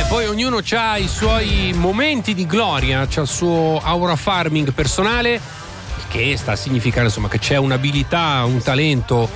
Poi ognuno ha i suoi momenti di gloria, c'ha il suo aura farming personale, che sta a significare insomma che c'è un'abilità, un talento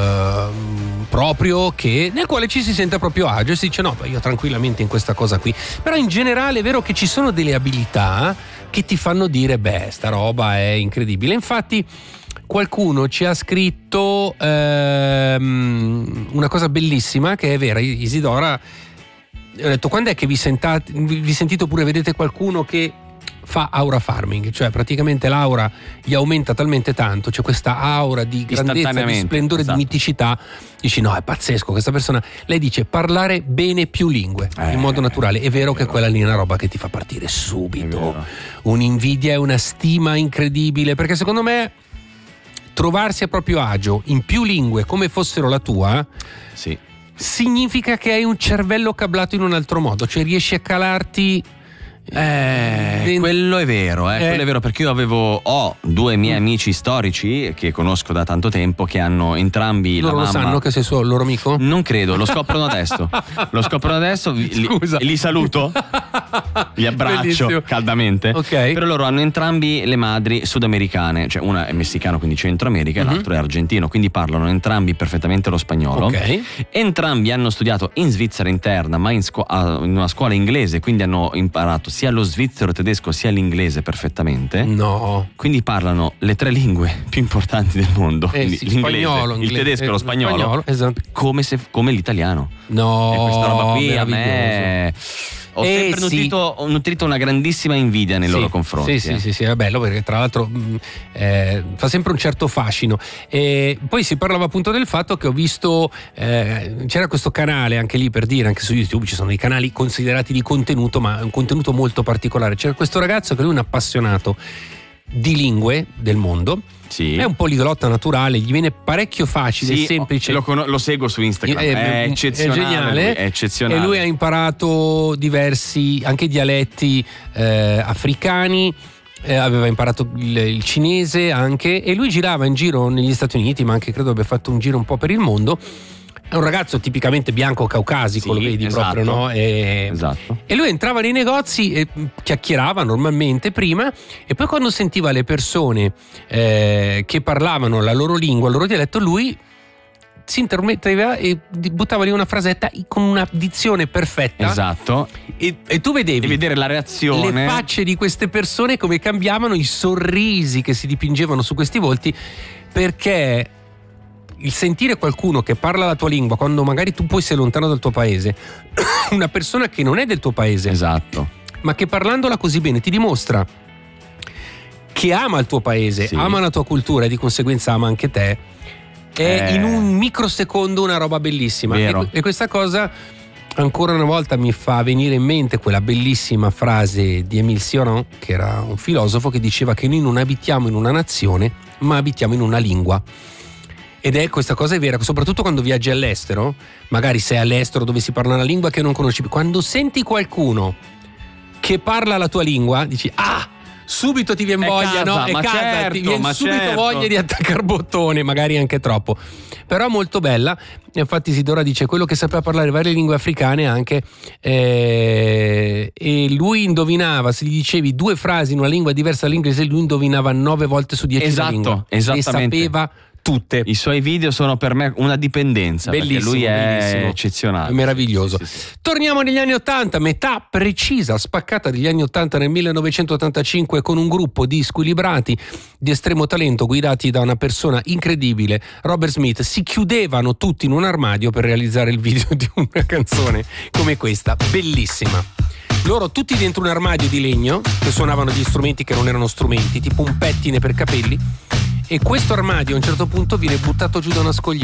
proprio nel quale ci si sente a proprio agio e si dice no, io tranquillamente in questa cosa qui. Però in generale è vero che ci sono delle abilità che ti fanno dire sta roba è incredibile. Infatti qualcuno ci ha scritto una cosa bellissima che è vera. Isidora, ho detto, quando è che vi sentite oppure vedete qualcuno che fa aura farming, cioè praticamente l'aura gli aumenta talmente tanto, c'è questa aura di grandezza, di splendore, esatto, di miticità, dici no, è pazzesco questa persona. Lei dice parlare bene più lingue in modo naturale. È vero che quella lì è una roba che ti fa partire subito un'invidia e una stima incredibile, perché secondo me trovarsi a proprio agio in più lingue come fossero la tua significa che hai un cervello cablato in un altro modo, cioè riesci a calarti. Quello è vero, quello è vero, perché io ho due miei amici storici che conosco da tanto tempo che hanno entrambi loro la mamma. Lo sanno che sei suo loro amico? Non credo, lo scoprono adesso. Scusa. Li saluto, li abbraccio Bellissimo. Caldamente. Okay. Però loro hanno entrambi le madri sudamericane, cioè una è messicano, quindi Centro America, e l'altro è argentino, quindi parlano entrambi perfettamente lo spagnolo. Entrambi hanno studiato in Svizzera interna, ma in una scuola inglese, quindi hanno imparato sia lo svizzero tedesco sia l'inglese perfettamente. No. Quindi parlano le tre lingue più importanti del mondo. Quindi l'inglese, spagnolo, il tedesco e lo spagnolo, esatto, come l'italiano. No. E questa roba qui a me ho sempre nutrito una grandissima invidia nei loro confronti. Sì, è bello perché tra l'altro fa sempre un certo fascino. E poi si parlava appunto del fatto che ho visto c'era questo canale anche lì, per dire, anche su YouTube ci sono dei canali considerati di contenuto, ma è un contenuto molto particolare. C'era questo ragazzo che lui è un appassionato di lingue del mondo. È un poliglotta naturale, gli viene parecchio facile, semplice. Lo seguo su Instagram, è eccezionale, è geniale, è eccezionale. E lui ha imparato diversi anche dialetti africani, aveva imparato il cinese anche, e lui girava in giro negli Stati Uniti, ma anche credo abbia fatto un giro un po' per il mondo. È un ragazzo tipicamente bianco caucasico, lo vedi, esatto, proprio, no? Esatto. E lui entrava nei negozi e chiacchierava normalmente prima, e poi quando sentiva le persone che parlavano la loro lingua, il loro dialetto, lui si intermetteva e buttava lì una frasetta con una dizione perfetta. Esatto. E tu vedevi, e vedere la reazione, le facce di queste persone, come cambiavano, i sorrisi che si dipingevano su questi volti, perché il sentire qualcuno che parla la tua lingua quando magari tu poi sei lontano dal tuo paese, una persona che non è del tuo paese, esatto, ma che parlandola così bene ti dimostra che ama il tuo paese, ama la tua cultura e di conseguenza ama anche te, è in un microsecondo una roba bellissima. E questa cosa ancora una volta mi fa venire in mente quella bellissima frase di Émile Cioran, che era un filosofo, che diceva che noi non abitiamo in una nazione ma abitiamo in una lingua. Ed questa cosa è vera, soprattutto quando viaggi all'estero, magari sei all'estero dove si parla una lingua che non conosci più. Quando senti qualcuno che parla la tua lingua, dici subito ti viene voglia, casa, no? Ti viene subito voglia di attaccare bottone, magari anche troppo. Però molto bella. Infatti Isidora dice quello che sapeva parlare varie lingue africane anche, e lui indovinava, se gli dicevi due frasi in una lingua diversa dall'inglese, lui indovinava 9 volte su 10 la lingua. Esattamente. E sapeva tutte. I suoi video sono per me una dipendenza, bellissimo, perché lui è bellissimo, eccezionale, è meraviglioso. Sì. Torniamo negli anni 80, metà precisa, spaccata degli anni 80, nel 1985, con un gruppo di squilibrati di estremo talento guidati da una persona incredibile, Robert Smith. Si chiudevano tutti in un armadio per realizzare il video di una canzone come questa, bellissima. Loro tutti dentro un armadio di legno che suonavano gli strumenti che non erano strumenti, tipo un pettine per capelli, e questo armadio a un certo punto viene buttato giù da una scogliera.